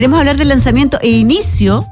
Queremos hablar del lanzamiento e inicio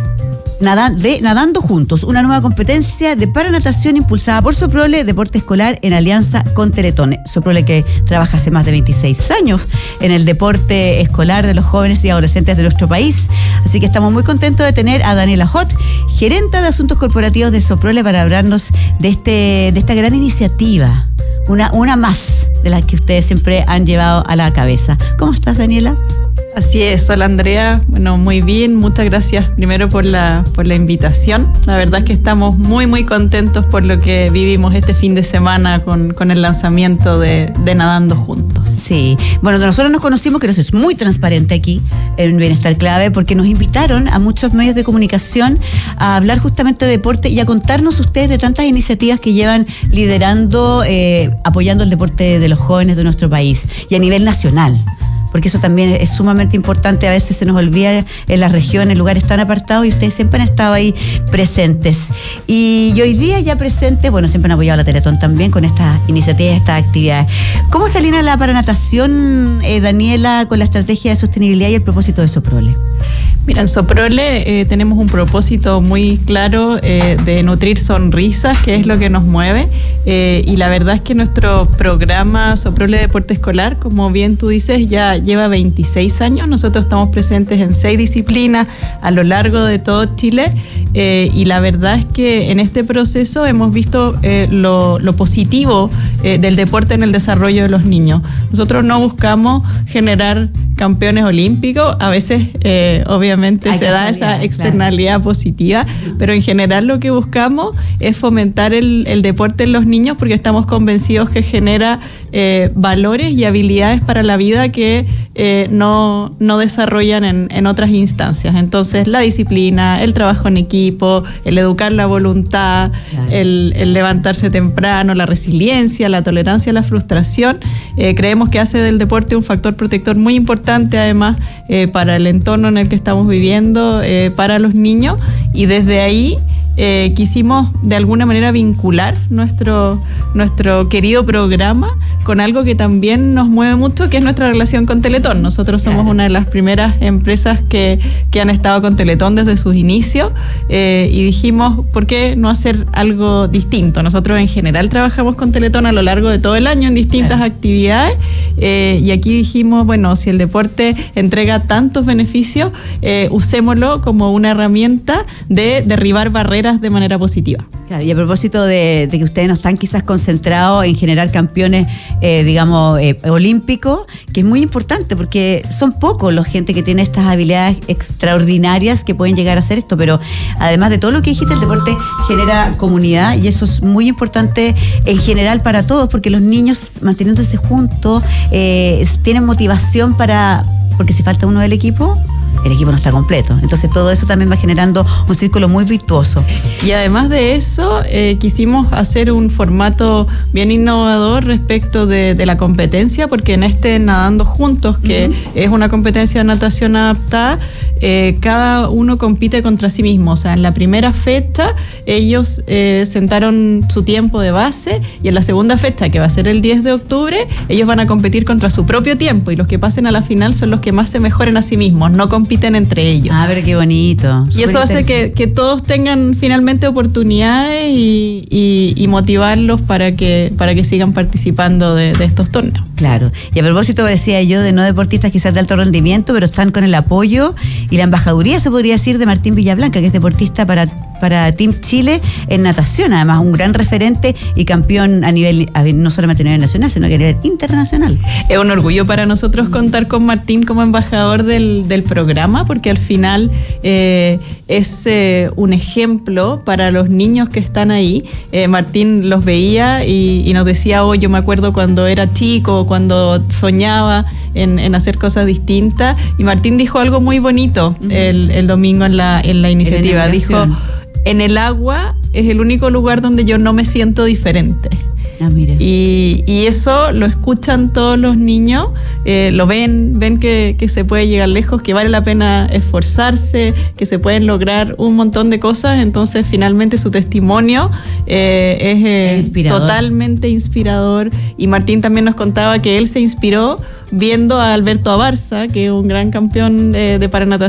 de Nadando Juntos, una nueva competencia de paranatación impulsada por Soprole, deporte escolar en alianza con Teletón. Soprole, que trabaja hace más de 26 años en el deporte escolar de los jóvenes y adolescentes de nuestro país. Así que estamos muy contentos de tener a Daniela Hot, gerenta de asuntos corporativos de Soprole, para hablarnos de esta gran iniciativa, una más de las que ustedes siempre han llevado a la cabeza. ¿Cómo estás, Daniela? Así es, hola Andrea, bueno, muy bien, muchas gracias primero por la invitación. La verdad es que estamos muy contentos por lo que vivimos este fin de semana con el lanzamiento de Nadando Juntos. Sí, bueno, nosotros nos conocimos, que eso es muy transparente aquí en Bienestar Clave, porque nos invitaron a muchos medios de comunicación a hablar justamente de deporte y a contarnos ustedes de tantas iniciativas que llevan liderando, apoyando el deporte de los jóvenes de nuestro país y a nivel nacional. Porque eso también es sumamente importante, a veces se nos olvida en las regiones, lugares tan apartados, y ustedes siempre han estado ahí presentes. Y hoy día ya presentes, bueno, siempre han apoyado a la Teletón también con estas iniciativas, estas actividades. ¿Cómo se alinea la paranatación, Daniela, con la estrategia de sostenibilidad y el propósito de Soprole? Mira, en Soprole tenemos un propósito muy claro de nutrir sonrisas, que es lo que nos mueve, y la verdad es que nuestro programa Soprole Deporte Escolar, como bien tú dices, ya lleva 26 años. Nosotros estamos presentes en 6 disciplinas a lo largo de todo Chile, y la verdad es que en este proceso hemos visto lo positivo del deporte en el desarrollo de los niños. Nosotros no buscamos generar campeones olímpicos, a veces obviamente se da esa externalidad positiva, pero en general lo que buscamos es fomentar el deporte en los niños, porque estamos convencidos que genera valores y habilidades para la vida que no desarrollan en otras instancias. Entonces la disciplina, el trabajo en equipo, el educar la voluntad, el levantarse temprano, la resiliencia, la tolerancia a la frustración, creemos que hace del deporte un factor protector muy importante, además para el entorno en el que estamos viviendo, para los niños, y desde ahí quisimos de alguna manera vincular nuestro querido programa con algo que también nos mueve mucho, que es nuestra relación con Teletón. Nosotros somos una de las primeras empresas que han estado con Teletón desde sus inicios, y dijimos, ¿por qué no hacer algo distinto? Nosotros en general trabajamos con Teletón a lo largo de todo el año en distintas actividades, y aquí dijimos, bueno, si el deporte entrega tantos beneficios, usémoslo como una herramienta de derribar barreras de manera positiva. Claro, y a propósito de que ustedes no están quizás concentrados en generar campeones, olímpicos, que es muy importante porque son pocos los gente que tiene estas habilidades extraordinarias que pueden llegar a hacer esto, pero además de todo lo que dijiste, el deporte genera comunidad, y eso es muy importante en general para todos, porque los niños, manteniéndose juntos, tienen motivación porque si falta uno del equipo, el equipo no está completo. Entonces todo eso también va generando un círculo muy virtuoso. Y además de eso, quisimos hacer un formato bien innovador respecto de la competencia, porque en este Nadando Juntos, que es una competencia de natación adaptada, cada uno compite contra sí mismo. O sea, en la primera fecha ellos sentaron su tiempo de base, y en la segunda fecha, que va a ser el 10 de octubre, ellos van a competir contra su propio tiempo, y los que pasen a la final son los que más se mejoren a sí mismos, no compiten entre ellos. Ah, pero qué bonito. Y eso hace que todos tengan finalmente oportunidades y motivarlos para que sigan participando de estos torneos. Claro. Y a propósito, decía yo, de no deportistas quizás de alto rendimiento, pero están con el apoyo y la embajaduría, se podría decir, de Martín Villablanca, que es deportista para Team Chile en natación, además un gran referente y campeón a nivel, no solamente a nivel nacional, sino que a nivel internacional. Es un orgullo para nosotros contar con Martín como embajador del programa, porque al final es un ejemplo para los niños que están ahí. Martín los veía y nos decía, yo me acuerdo cuando era chico, cuando soñaba en hacer cosas distintas, y Martín dijo algo muy bonito el domingo en la iniciativa. Dijo, en el agua es el único lugar donde yo no me siento diferente. Mira. Y eso lo escuchan todos los niños, lo ven que se puede llegar lejos, que vale la pena esforzarse, que se pueden lograr un montón de cosas. Entonces finalmente su testimonio es totalmente inspirador. Y Martín también nos contaba que él se inspiró viendo a Alberto Abarza, que es un gran campeón de paranatación